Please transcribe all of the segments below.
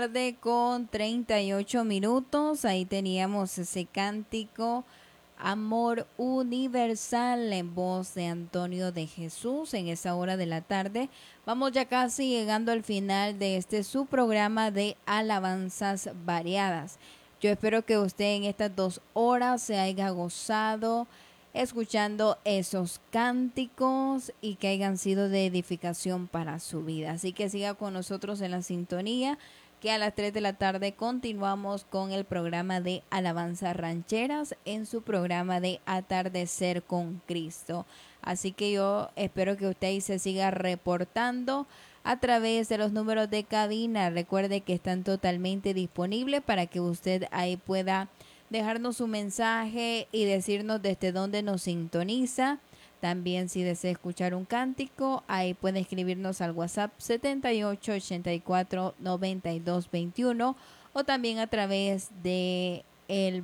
Tarde con 38 minutos. Ahí teníamos ese cántico Amor Universal en voz de Antonio de Jesús en esa hora de la tarde. Vamos ya casi llegando al final de este su programa de alabanzas variadas. Yo espero que usted en estas 2 horas se haya gozado escuchando esos cánticos y que hayan sido de edificación para su vida. Así que siga con nosotros en la sintonía, que a las 3 de la tarde continuamos con el programa de Alabanzas Rancheras en su programa de Atardecer con Cristo. Así que yo espero que usted se siga reportando a través de los números de cabina. Recuerde que están totalmente disponibles para que usted ahí pueda dejarnos un mensaje y decirnos desde dónde nos sintoniza. También si desea escuchar un cántico, ahí puede escribirnos al WhatsApp 78849221 o también a través de el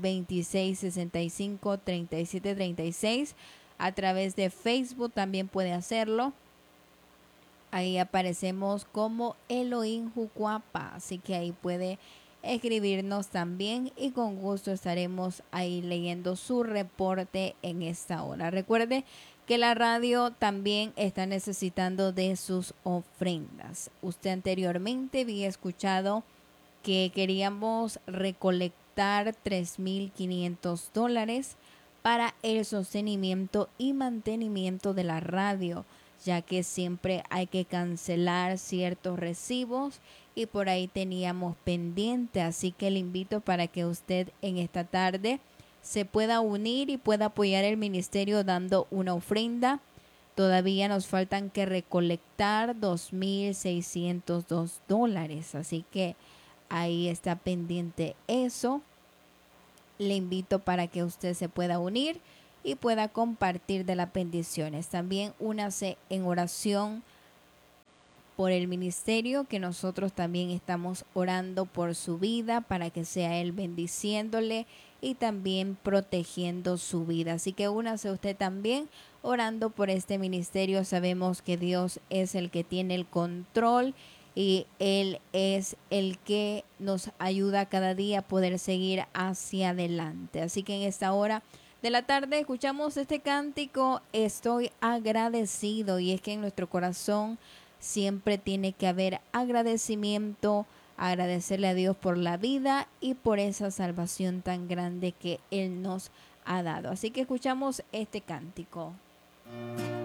26653736. A través de Facebook también puede hacerlo. Ahí aparecemos como Elohim Jucuapa, así que ahí puede escribirnos también y con gusto estaremos ahí leyendo su reporte en esta hora. Recuerde que la radio también está necesitando de sus ofrendas. Usted anteriormente había escuchado que queríamos recolectar $3,500 para el sostenimiento y mantenimiento de la radio, ya que siempre hay que cancelar ciertos recibos y por ahí teníamos pendiente. Así que le invito para que usted en esta tarde se pueda unir y pueda apoyar el ministerio dando una ofrenda. Todavía nos faltan que recolectar $2,602, así que ahí está pendiente eso. Le invito para que usted se pueda unir y pueda compartir de las bendiciones. También únase en oración por el ministerio, que nosotros también estamos orando por su vida para que sea Él bendiciéndole y también protegiendo su vida. Así que únase usted también orando por este ministerio. Sabemos que Dios es el que tiene el control y Él es el que nos ayuda cada día a poder seguir hacia adelante. Así que en esta hora de la tarde escuchamos este cántico, Estoy agradecido, y es que en nuestro corazón siempre tiene que haber agradecimiento, agradecerle a Dios por la vida y por esa salvación tan grande que Él nos ha dado. Así que escuchamos este cántico.